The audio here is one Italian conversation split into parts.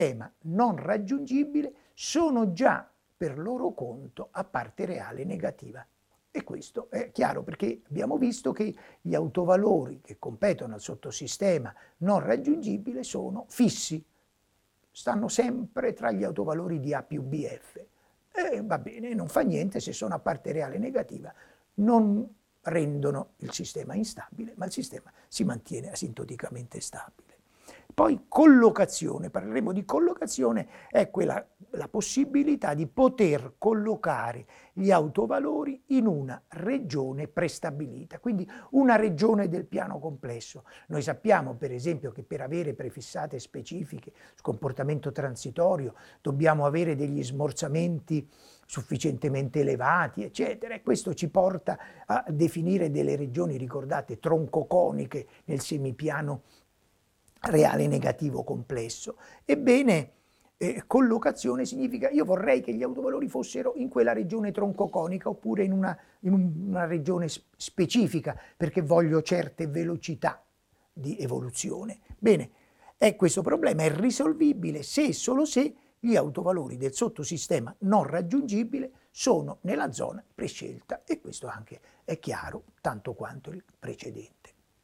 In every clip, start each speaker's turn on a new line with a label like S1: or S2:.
S1: sistema non raggiungibile sono già per loro conto a parte reale negativa. E questo è chiaro perché abbiamo visto che gli autovalori che competono al sottosistema non raggiungibile sono fissi, stanno sempre tra gli autovalori di A più BF. E va bene, non fa niente se sono a parte reale negativa, non rendono il sistema instabile, ma il sistema si mantiene asintoticamente stabile. Poi collocazione, parleremo di collocazione, è quella, la possibilità di poter collocare gli autovalori in una regione prestabilita, quindi una regione del piano complesso. Noi sappiamo per esempio che per avere prefissate specifiche sul comportamento transitorio dobbiamo avere degli smorzamenti sufficientemente elevati, eccetera, e questo ci porta a definire delle regioni, ricordate, troncoconiche nel semipiano reale negativo complesso. Ebbene, collocazione significa io vorrei che gli autovalori fossero in quella regione troncoconica oppure in una regione specifica perché voglio certe velocità di evoluzione. Bene, questo problema è risolvibile se e solo se gli autovalori del sottosistema non raggiungibile sono nella zona prescelta, e questo anche è chiaro tanto quanto il precedente.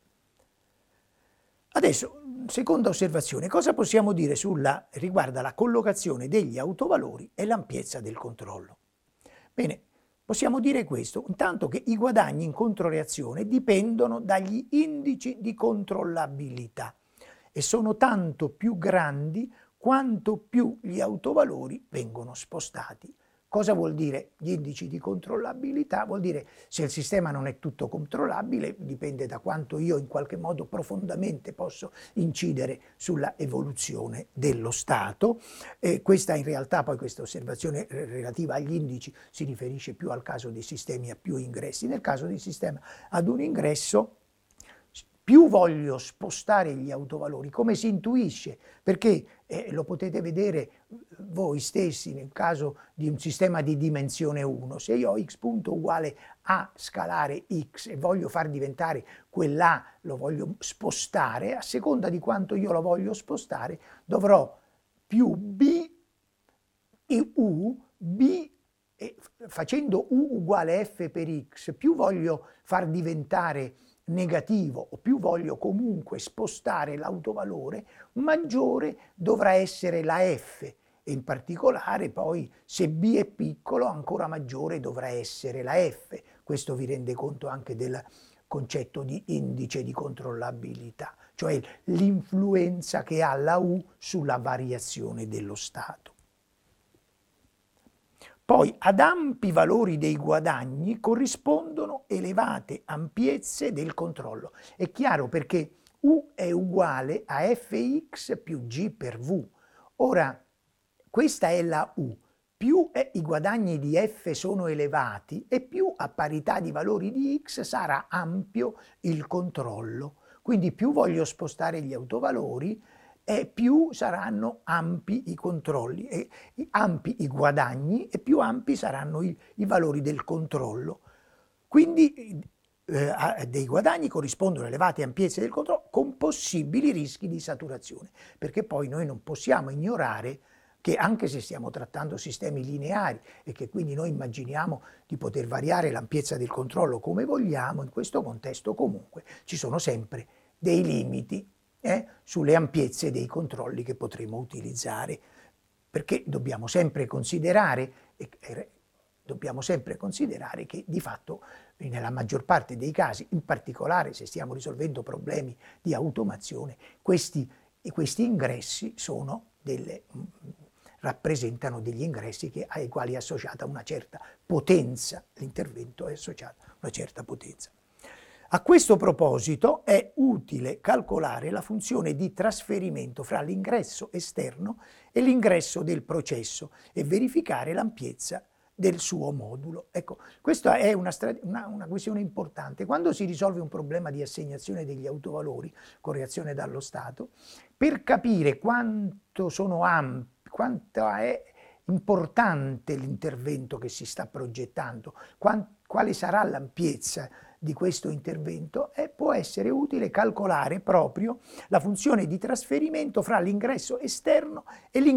S1: Adesso, seconda osservazione, cosa possiamo dire riguardo alla collocazione degli autovalori e l'ampiezza del controllo? Bene, possiamo dire questo, intanto che i guadagni in controreazione dipendono dagli indici di controllabilità e sono tanto più grandi quanto più gli autovalori vengono spostati. Cosa vuol dire gli indici di controllabilità? Vuol dire se il sistema non è tutto controllabile, dipende da quanto io in qualche modo profondamente posso incidere sulla evoluzione dello stato. Questa in realtà, poi questa osservazione relativa agli indici si riferisce più al caso dei sistemi a più ingressi. Nel caso di sistema ad un ingresso, più voglio spostare gli autovalori, come si intuisce, perché lo potete vedere voi stessi nel caso di un sistema di dimensione 1, se io ho x punto uguale a scalare x e voglio far diventare quell'a, lo voglio spostare, a seconda di quanto io lo voglio spostare, dovrò più b e u, b facendo u uguale f per x, più voglio far diventare negativo o più voglio comunque spostare l'autovalore, maggiore dovrà essere la f, e in particolare poi se b è piccolo ancora maggiore dovrà essere la f. Questo vi rende conto anche del concetto di indice di controllabilità, cioè l'influenza che ha la u sulla variazione dello stato. Poi ad ampi valori dei guadagni corrispondono elevate ampiezze del controllo. È chiaro perché U è uguale a Fx più G per V. Ora, questa è la U. Più i guadagni di F sono elevati e più a parità di valori di X sarà ampio il controllo. Quindi più voglio spostare gli autovalori, più saranno ampi i controlli, ampi i guadagni e più ampi saranno i valori del controllo. Quindi a dei guadagni corrispondono elevate ampiezze del controllo con possibili rischi di saturazione, perché poi noi non possiamo ignorare che anche se stiamo trattando sistemi lineari e che quindi noi immaginiamo di poter variare l'ampiezza del controllo come vogliamo, in questo contesto comunque ci sono sempre dei limiti sulle ampiezze dei controlli che potremo utilizzare, perché dobbiamo sempre considerare che di fatto nella maggior parte dei casi, in particolare se stiamo risolvendo problemi di automazione, questi ingressi rappresentano degli ingressi ai quali è associata una certa potenza, l'intervento è associato a una certa potenza. A questo proposito è utile calcolare la funzione di trasferimento fra l'ingresso esterno e l'ingresso del processo e verificare l'ampiezza del suo modulo. Ecco, questa è una questione importante. Quando si risolve un problema di assegnazione degli autovalori con reazione dallo stato, per capire quanto è importante l'intervento che si sta progettando, quale sarà l'ampiezza di questo intervento può essere utile calcolare proprio la funzione di trasferimento fra l'ingresso esterno e l'ingresso